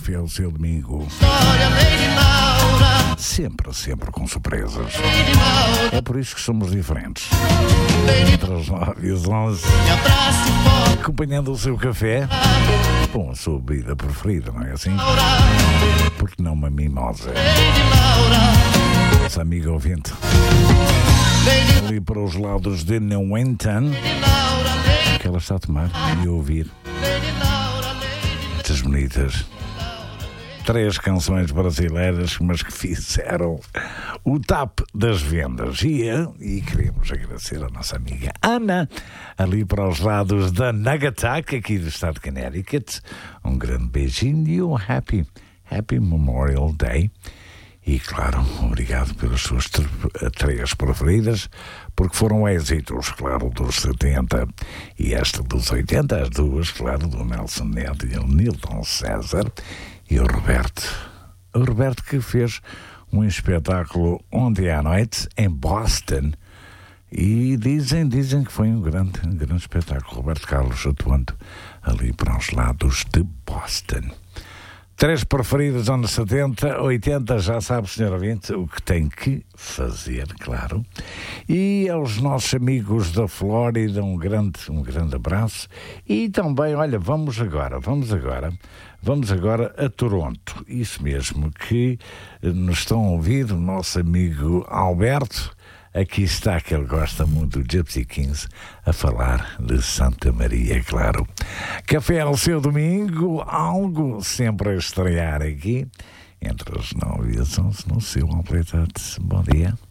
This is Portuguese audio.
Café ao seu domingo. Sempre com surpresas. É por isso que somos diferentes. Entre as 9 e as 11, acompanhando o seu café com a sua bebida preferida, não é assim? Porque não uma mimosa? Nossa amiga ouvinte, ali para os lados de Newington, que ela está a tomar e a ouvir muitas bonitas 3 canções brasileiras, mas que fizeram o tap das vendas. E queremos agradecer a nossa amiga Ana, ali para os lados da Nagataki, aqui do estado de Connecticut. Um grande beijinho e um Happy Memorial Day. E, claro, obrigado pelas suas 3 preferidas, porque foram êxitos, claro, dos 70 e esta dos 80, as duas, claro, do Nelson Neto e o Nilton César. E o Roberto que fez um espetáculo ontem à noite em Boston e dizem que foi um grande espetáculo. Roberto Carlos atuando ali para os lados de Boston. 3 preferidas anos 70, 80, já sabe, senhor ouvinte, o que tem que fazer, claro. E aos nossos amigos da Flórida, um grande abraço. E também, olha, vamos agora a Toronto. Isso mesmo, que nos estão a ouvir, o nosso amigo Alberto. Aqui está, que ele gosta muito do Gypsy Kings, a falar de Santa Maria, claro. Café ao seu domingo, algo sempre a estrear aqui, entre as 9 e as 11, no seu Amplitude. Bom dia.